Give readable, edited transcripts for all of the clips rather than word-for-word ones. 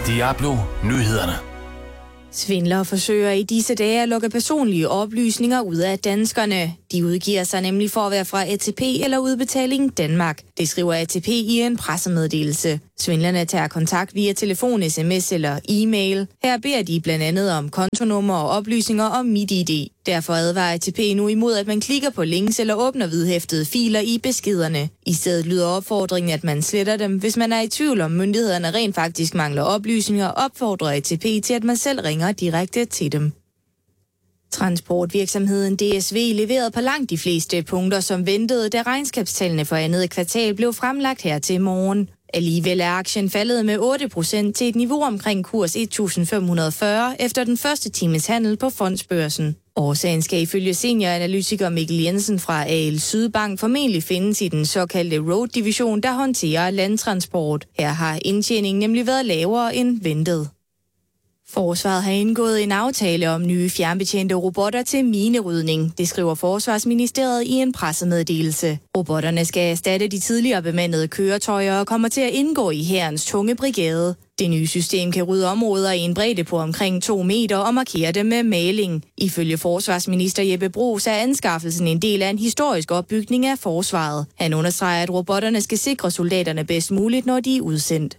Diablo Nyhederne. Svindlere forsøger i disse dage at lukke personlige oplysninger ud af danskerne. De udgiver sig nemlig for at være fra ATP eller Udbetaling Danmark. Det skriver ATP i en pressemeddelelse. Svindlerne tager kontakt via telefon, sms eller e-mail. Her beder de blandt andet om kontonummer og oplysninger om MitID. Derfor advarer ATP nu imod, at man klikker på links eller åbner vedhæftede filer i beskederne. I stedet lyder opfordringen, at man sletter dem, hvis man er i tvivl om myndighederne rent faktisk mangler oplysninger, opfordrer ATP til, at man selv ringer direkte til dem. Transportvirksomheden DSV leverede på langt de fleste punkter som ventet, da regnskabstallene for andet kvartal blev fremlagt her til morgen. Alligevel er aktien faldet med 8% til et niveau omkring kurs 1.540 efter den første times handel på fondsbørsen. Årsagen skal ifølge senioranalytiker Mikkel Jensen fra AL Sydbank formentlig findes i den såkaldte road-division, der håndterer landtransport. Her har indtjeningen nemlig været lavere end ventet. Forsvaret har indgået en aftale om nye fjernbetjente robotter til minerydning. Det skriver Forsvarsministeriet i en pressemeddelelse. Robotterne skal erstatte de tidligere bemandede køretøjer og kommer til at indgå i hærens tunge brigade. Det nye system kan rydde områder i en bredde på omkring 2 meter og markere dem med maling. Ifølge forsvarsminister Jeppe Bruus er anskaffelsen en del af en historisk opbygning af forsvaret. Han understreger, at robotterne skal sikre soldaterne bedst muligt, når de er udsendt.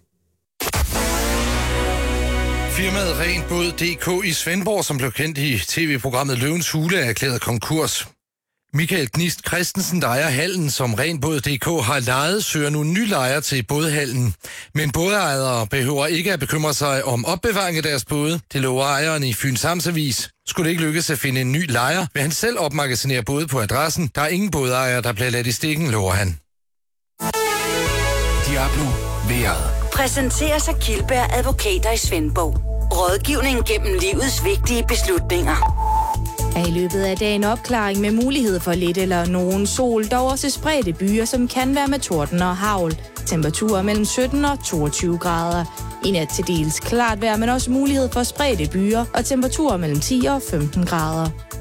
Firmaet Renbåd.dk i Svendborg, som blev kendt i tv-programmet Løvens Hule, er erklæret konkurs. Michael Gnist Christensen, der ejer hallen, som Renbåd.dk har lejet, søger nu ny lejer til bådhallen. Men bådejere behøver ikke at bekymre sig om opbevaring af deres både. Det lover ejeren i Fyns Amtsavis. Skulle det ikke lykkes at finde en ny lejer, vil han selv opmagasinere både på adressen. Der er ingen bådejere, der bliver ladt i stikken, lover han. Diablo vejret. Præsenterer sig Kildberg Advokater i Svendborg. Rådgivning gennem livets vigtige beslutninger. Er i løbet af dagen opklaring med mulighed for lidt eller nogen sol, dog også spredte byer, som kan være med torden og hagl. Temperaturer mellem 17 og 22 grader. I nat til dels klart vejr, men også mulighed for spredte byer og temperaturer mellem 10 og 15 grader.